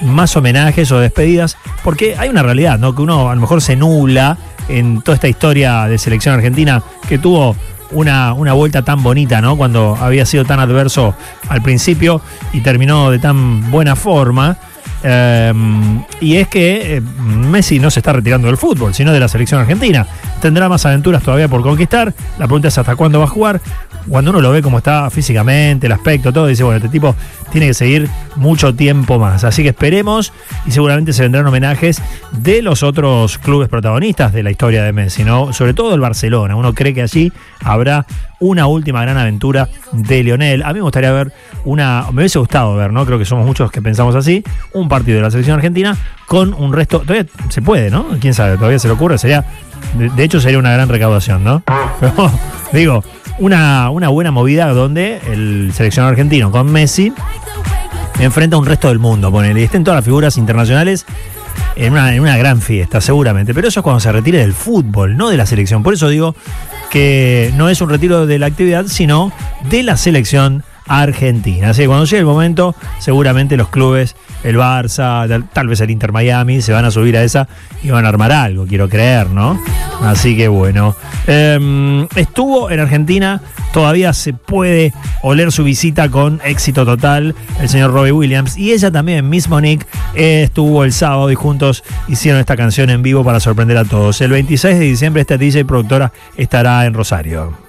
más homenajes o despedidas, porque hay una realidad, ¿no? Que uno a lo mejor se nubla en toda esta historia de selección argentina que tuvo una vuelta tan bonita, ¿no? Cuando había sido tan adverso al principio y terminó de tan buena forma. Y es que Messi no se está retirando del fútbol, sino de la selección argentina. Tendrá más aventuras todavía por conquistar. La pregunta es hasta cuándo va a jugar. Cuando uno lo ve como está físicamente, el aspecto, todo, dice, bueno, este tipo tiene que seguir mucho tiempo más. Así que esperemos, y seguramente se vendrán homenajes de los otros clubes protagonistas de la historia de Messi, ¿no? Sobre todo el Barcelona. Uno cree que allí habrá una última gran aventura de Lionel. A mí me gustaría ver me hubiese gustado ver, ¿no? Creo que somos muchos que pensamos así, un partido de la selección argentina con un resto. Todavía se puede, ¿no? Quién sabe, todavía se le ocurre. De hecho sería una gran recaudación, ¿no? Pero, digo, una buena movida donde el seleccionado argentino con Messi enfrenta a un resto del mundo, ponele, y estén todas las figuras internacionales en una gran fiesta, seguramente. Pero eso es cuando se retire del fútbol, no de la selección. Por eso digo que no es un retiro de la actividad, sino de la selección argentina. Así que cuando llegue el momento, seguramente los clubes, el Barça, tal vez el Inter Miami, se van a subir a esa y van a armar algo, quiero creer, ¿no? Así que bueno. Estuvo en Argentina, todavía se puede oler su visita con éxito total, el señor Robbie Williams, y ella también, Miss Monique, estuvo el sábado y juntos hicieron esta canción en vivo para sorprender a todos. El 26 de diciembre esta DJ productora estará en Rosario.